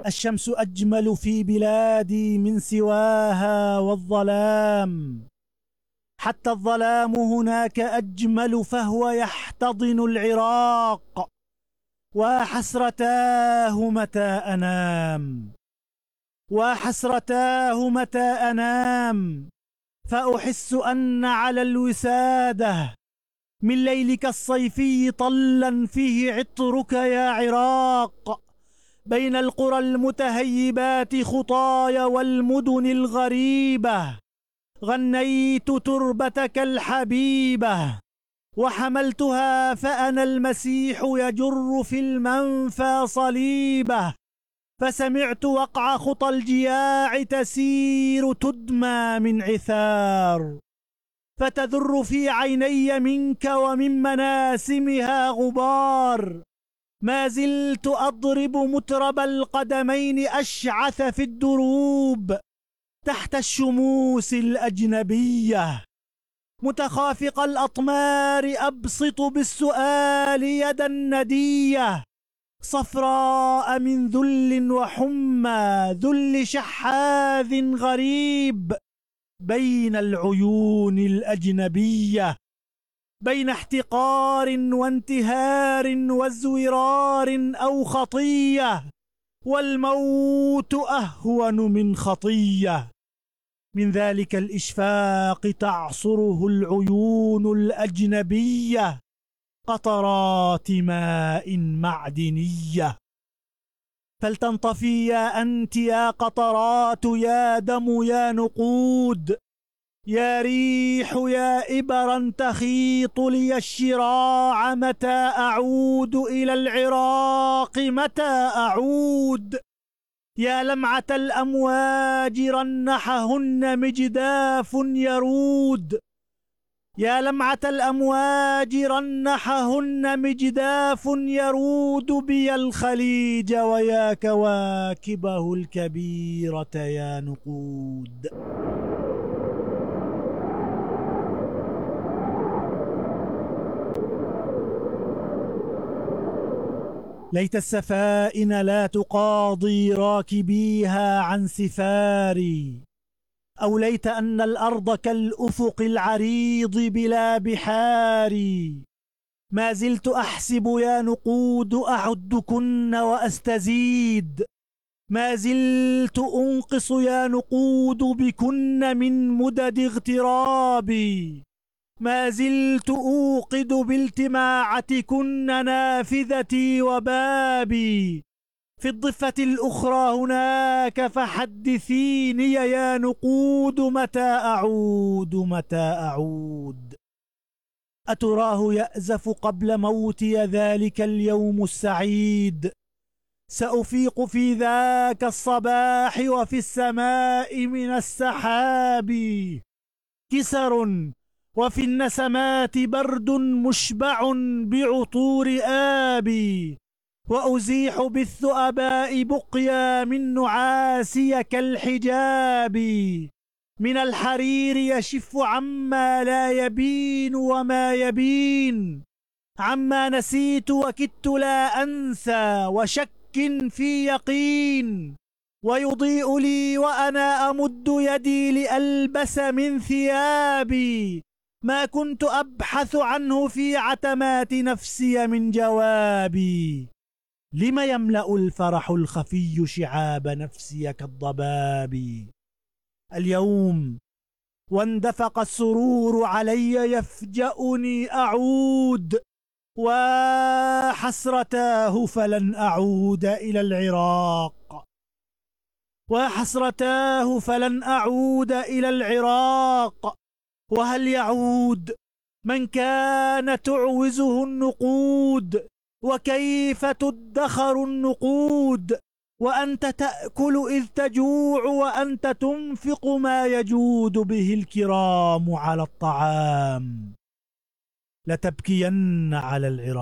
الشمس أجمل في بلادي من سواها والظلام، حتى الظلام هناك أجمل فهو يحتضن العراق. وحسرتاه متى أنام، وحسرتاه متى أنام، فأحس أن على الوسادة من ليلك الصيفي طلا فيه عطرك يا عراق. بين القرى المتهيبات خطاي والمدن الغريبة غنيت تربتك الحبيبة، وحملتها فأنا المسيح يجر في المنفى صليبه. فسمعت وقع خطى الجياع تسير تدمى من عثار، فتذر في عيني منك ومن مناسمها غبار. ما زلت أضرب مترب القدمين أشعث في الدروب تحت الشموس الأجنبية، متخافق الأطمار أبسط بالسؤال يدا ندية، صفراء من ذل وحمى ذل شحاذ غريب بين العيون الأجنبية، بين احتقار وانتهار وازورار أو خطية، والموت أهون من خطية. من ذلك الإشفاق تعصره العيون الأجنبية قطرات ماء معدنية. فلتنطفي يا أنت يا قطرات يا دم يا نقود، يا ريح يا إبرا تخيط لي الشراع، متى أعود إلى العراق متى أعود؟ يا لمعة الأمواج رنحهن مجداف يرود، يا لمعة الأمواج رنحهن مجداف يرود بي الخليج، ويا كواكبه الكبيرة يا نقود. ليت السفائن لا تقاضي راكبيها عن سفاري، أو ليت أن الأرض كالأفق العريض بلا بحار. ما زلت أحسب يا نقود أعدكن وأستزيد، ما زلت أنقص يا نقود بكن من مدد اغترابي، ما زلت أوقد بالتماعتكن نافذتي وبابي. في الضفة الأخرى هناك فحدثيني يا نقود متى أعود متى أعود؟ أتراه يأزف قبل موتي ذلك اليوم السعيد؟ سأفيق في ذاك الصباح وفي السماء من السحاب كسر، وفي النسمات برد مشبع بعطور آبي، وأزيح بالثؤباء بقيا من نعاسي كالحجاب. من الحرير يشف عما لا يبين وما يبين، عما نسيت وكدت لا أنسى وشك في يقين. ويضيء لي وأنا أمد يدي لألبس من ثيابي ما كنت أبحث عنه في عتمات نفسي من جوابي. لم يملأ الفرح الخفي شعاب نفسي كالضباب؟ اليوم واندفق السرور علي يفجأني أعود، وحسرتاه فلن أعود إلى العراق، وحسرتاه فلن أعود إلى العراق. وهل يعود من كان تعوزه النقود؟ وكيف تدخر النقود وأنت تأكل إذ تجوع، وأنت تنفق ما يجود به الكرام على الطعام؟ لتبكين على العراق.